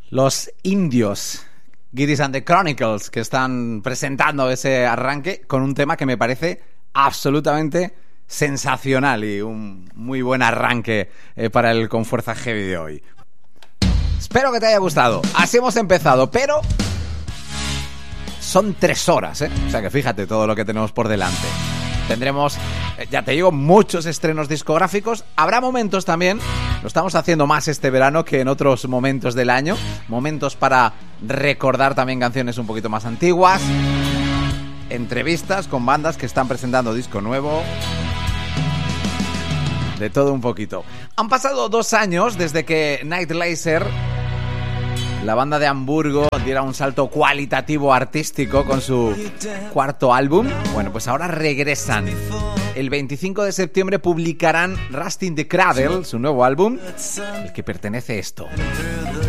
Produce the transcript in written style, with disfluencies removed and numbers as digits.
Los indios Giddies and the Chronicles, que están presentando ese arranque con un tema que me parece absolutamente sensacional y un muy buen arranque para el Con Fuerza Heavy de hoy. Espero que te haya gustado. Así hemos empezado, pero son 3 horas, ¿eh? O sea que fíjate todo lo que tenemos por delante. Tendremos, ya te digo, muchos estrenos discográficos. Habrá momentos también, lo estamos haciendo más este verano que en otros momentos del año. Momentos para recordar también canciones un poquito más antiguas. Entrevistas con bandas que están presentando disco nuevo. De todo un poquito. Han pasado 2 años desde que Night Laser, la banda de Hamburgo, diera un salto cualitativo artístico con su 4º álbum. Bueno, pues ahora regresan. El 25 de septiembre publicarán Rust in the Cradle, su nuevo álbum, al que pertenece esto.